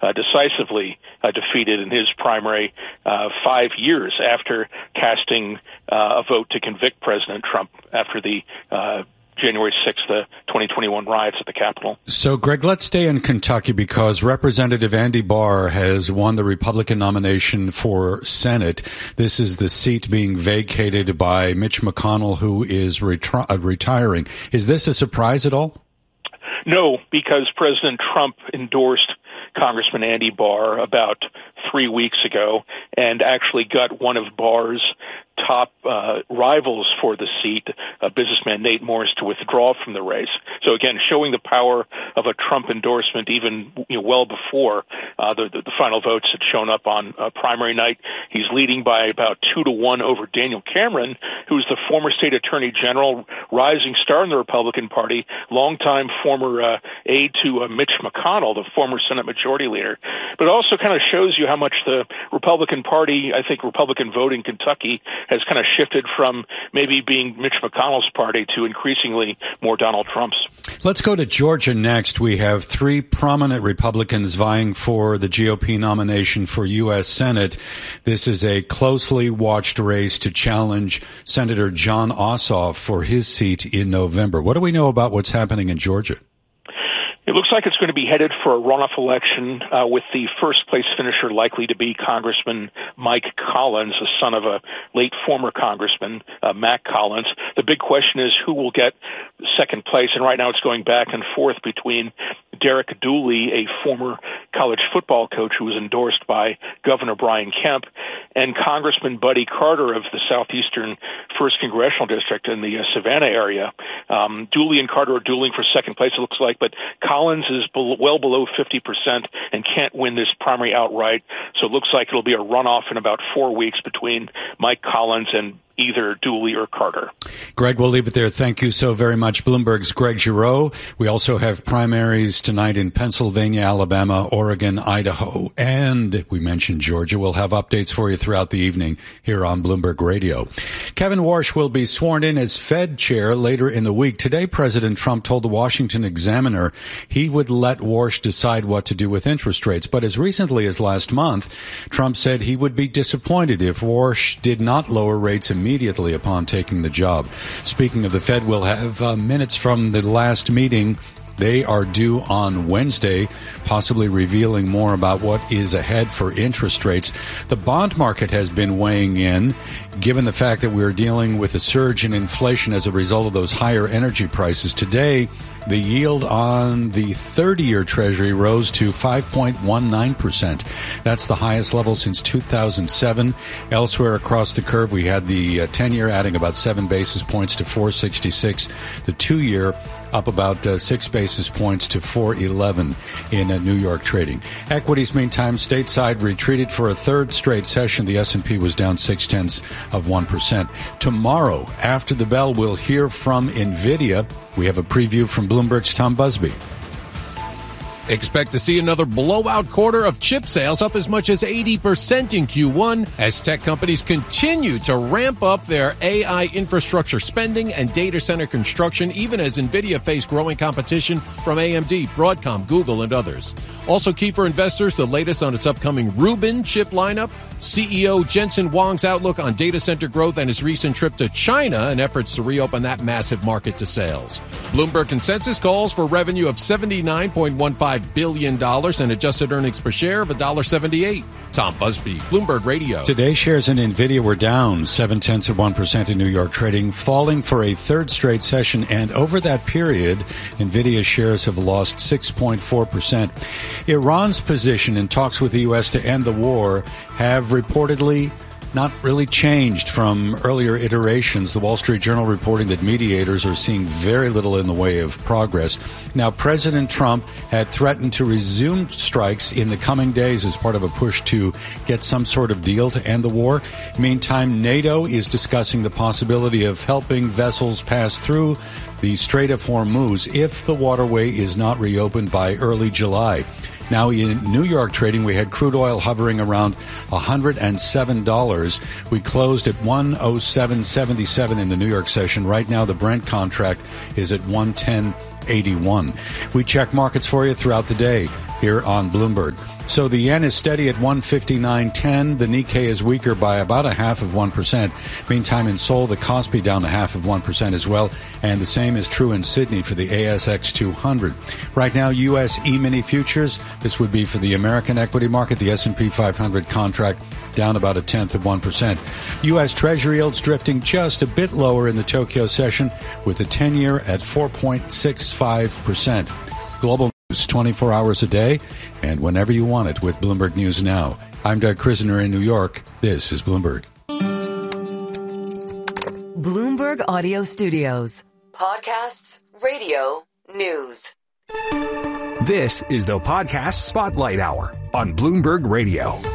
decisively defeated in his primary 5 years after casting a vote to convict President Trump after the January 6th, 2021 riots at the Capitol. So, Greg, let's stay in Kentucky because Representative Andy Barr has won the Republican nomination for Senate. This is the seat being vacated by Mitch McConnell, who is retiring. Is this a surprise at all? No, because President Trump endorsed Congressman Andy Barr about 3 weeks ago and actually got one of Barr's top rivals for the seat, businessman Nate Morris, to withdraw from the race. So again, showing the power of a Trump endorsement even well before the final votes had shown up on primary night. He's leading by about 2-1 over Daniel Cameron, who's the former state attorney general, rising star in the Republican Party, longtime former aide to Mitch McConnell, the former Senate Majority Leader. But it also kind of shows you how much the Republican Party, I think Republican vote in Kentucky, has kind of shifted from maybe being Mitch McConnell's party to increasingly more Donald Trump's. Let's go to Georgia next. We have 3 prominent Republicans vying for the GOP nomination for U.S. Senate. This is a closely watched race to challenge Senator Jon Ossoff for his seat in November. What do we know about what's happening in Georgia? It looks like it's going to be headed for a runoff election with the first-place finisher likely to be Congressman Mike Collins, the son of a late former Congressman, Mac Collins. The big question is who will get second place, and right now it's going back and forth between Derek Dooley, a former college football coach who was endorsed by Governor Brian Kemp, and Congressman Buddy Carter of the Southeastern 1st Congressional District in the Savannah area. Dooley and Carter are dueling for second place, it looks like, but Collins is well below 50% and can't win this primary outright, so it looks like it'll be a runoff in about 4 weeks between Mike Collins and either Dooley or Carter. Greg, we'll leave it there. Thank you so very much. Bloomberg's Greg Giroux. We also have primaries tonight in Pennsylvania, Alabama, Oregon, Idaho, and we mentioned Georgia. We'll have updates for you throughout the evening here on Bloomberg Radio. Kevin Warsh will be sworn in as Fed chair later in the week. Today, President Trump told the Washington Examiner he would let Warsh decide what to do with interest rates. But as recently as last month, Trump said he would be disappointed if Warsh did not lower rates immediately upon taking the job. Speaking of the Fed, we'll have minutes from the last meeting. They are due on Wednesday, possibly revealing more about what is ahead for interest rates. The bond market has been weighing in, given the fact that we're dealing with a surge in inflation as a result of those higher energy prices. Today, the yield on the 30-year Treasury rose to 5.19%. That's the highest level since 2007. Elsewhere across the curve, we had the 10-year adding about 7 basis points to 4.66. The 2-year up about 6 basis points to 4.11 in New York trading. Equities, meantime, stateside retreated for a third straight session. The S&P was down 0.6%. Tomorrow, after the bell, we'll hear from NVIDIA. We have a preview from Bloomberg's Tom Busby. Expect to see another blowout quarter of chip sales, up as much as 80% in Q1 as tech companies continue to ramp up their AI infrastructure spending and data center construction, even as NVIDIA faced growing competition from AMD, Broadcom, Google, and others. Also key for investors, the latest on its upcoming Rubin chip lineup, CEO Jensen Huang's outlook on data center growth, and his recent trip to China and efforts to reopen that massive market to sales. Bloomberg Consensus calls for revenue of $79.15 billion and adjusted earnings per share of $1.78. Tom Busby, Bloomberg Radio. Today, shares in NVIDIA were down 0.7% in New York trading, falling for a third straight session. And over that period, NVIDIA shares have lost 6.4%. Iran's position in talks with the U.S. to end the war have reportedly not really changed from earlier iterations. The Wall Street Journal reporting that mediators are seeing very little in the way of progress. Now, President Trump had threatened to resume strikes in the coming days as part of a push to get some sort of deal to end the war. Meantime, NATO is discussing the possibility of helping vessels pass through the Strait of Hormuz if the waterway is not reopened by early July. Now, in New York trading, we had crude oil hovering around $107. We closed at 107.77 in the New York session. Right now, the Brent contract is at 110.81. We check markets for you throughout the day. here on Bloomberg. So the yen is steady at 159.10. The Nikkei is weaker by about 0.5%. Meantime, in Seoul, the Kospi down 0.5% as well. And the same is true in Sydney for the ASX 200. Right now, U.S. E-mini futures. This would be for the American equity market. The S&P 500 contract down about 0.1%. U.S. Treasury yields drifting just a bit lower in the Tokyo session with the 10-year at 4.65%. Global news 24 hours a day and whenever you want it with Bloomberg News Now. I'm Doug Krisner in New York. This is Bloomberg. Bloomberg Audio Studios. Podcasts, radio, news. This is the Podcast Spotlight Hour on Bloomberg Radio.